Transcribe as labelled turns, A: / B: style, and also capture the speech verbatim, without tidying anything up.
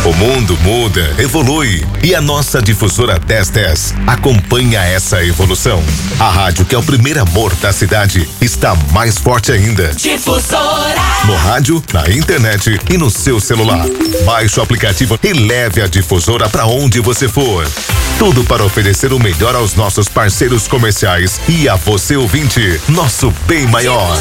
A: O mundo muda, evolui e a nossa difusora dez dez acompanha essa evolução. A rádio que é o primeiro amor da cidade está mais forte ainda.
B: Difusora.
A: No rádio, na internet e no seu celular. Baixe o aplicativo e leve a difusora para onde você for. Tudo para oferecer o melhor aos nossos parceiros comerciais e a você ouvinte, nosso bem maior.